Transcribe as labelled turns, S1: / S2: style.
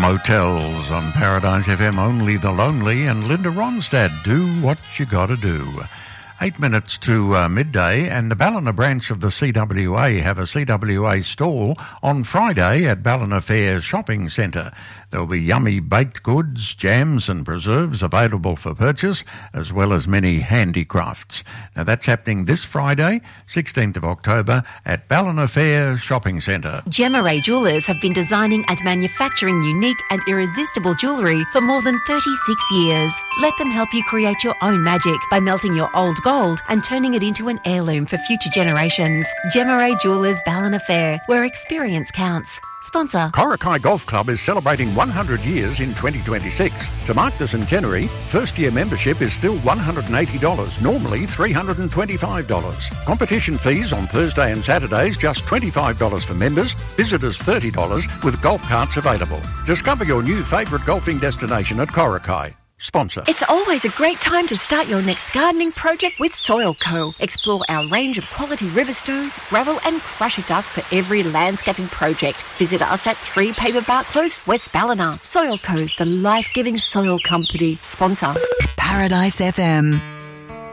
S1: Motels on Paradise FM, Only the Lonely, and Linda Ronstadt, Do What You Gotta Do. 8 minutes to midday, and the Ballina branch of the CWA have a CWA stall on Friday at Ballina Fair Shopping Centre. There'll be yummy baked goods, jams and preserves available for purchase, as well as many handicrafts. Now that's happening this Friday, 16th of October, at Ballina Fair Shopping Centre.
S2: Gemma Ray Jewellers have been designing and manufacturing unique and irresistible jewellery for more than 36 years. Let them help you create your own magic by melting your old gold and turning it into an heirloom for future generations. Gemma Ray Jewellers, Ballina Fair, where experience counts. Sponsor.
S1: Korakai Golf Club is celebrating 100 years in 2026. To mark the centenary, first-year membership is still $180, normally $325. Competition fees on Thursday and Saturdays just $25 for members, visitors $30 with golf carts available. Discover your new favourite golfing destination at Korakai. Sponsor.
S3: It's always a great time to start your next gardening project with Soil Co. Explore our range of quality riverstones, gravel and crusher dust for every landscaping project. Visit us at 3 Paperbark Close, West Ballina. Soil Co, the life-giving soil company. Sponsor.
S4: Paradise FM.